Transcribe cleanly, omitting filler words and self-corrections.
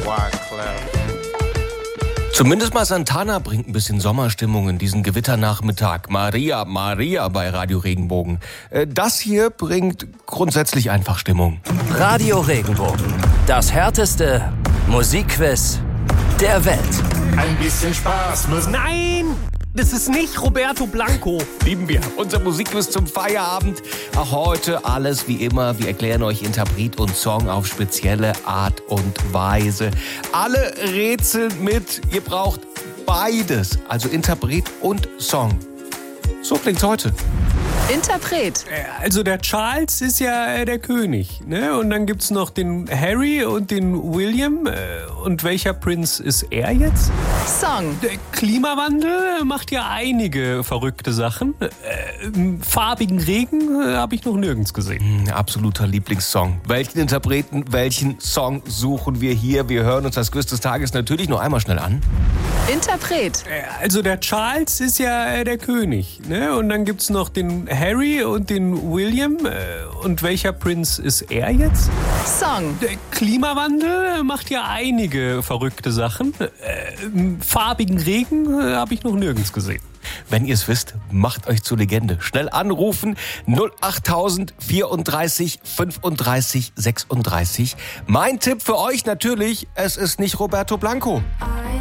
Zumindest mal Santana bringt ein bisschen Sommerstimmung in diesen Gewitternachmittag. Maria, Maria bei Radio Regenbogen. Das hier bringt grundsätzlich einfach Stimmung. Radio Regenbogen. Das härteste Musikquiz der Welt. Ein bisschen Spaß muss... Nein! Das ist nicht Roberto Blanco. Lieben wir. Unser Musikquiz zum Feierabend. Auch heute alles wie immer. Wir erklären euch Interpret und Song auf spezielle Art und Weise. Alle rätseln mit. Ihr braucht beides. Also Interpret und Song. So klingt's heute. Interpret. Also der Charles ist ja der König, ne? Und dann gibt's noch den Harry und den William. Und welcher Prinz ist er jetzt? Song. Der Klimawandel macht ja einige verrückte Sachen. Farbigen Regen habe ich noch nirgends gesehen. Absoluter Lieblingssong. Welchen Interpreten, welchen Song suchen wir hier? Wir hören uns das Quiz des Tages natürlich noch einmal schnell an. Interpret. Also der Charles ist ja der König, ne? Und dann gibt's noch den Harry und den William. Und welcher Prinz ist er jetzt? Song. Der Klimawandel macht ja einige verrückte Sachen. Farbigen Regen habe ich noch nirgends gesehen. Wenn ihr es wisst, macht euch zur Legende. Schnell anrufen 08000 34 35 36. Mein Tipp für euch natürlich, es ist nicht Roberto Blanco.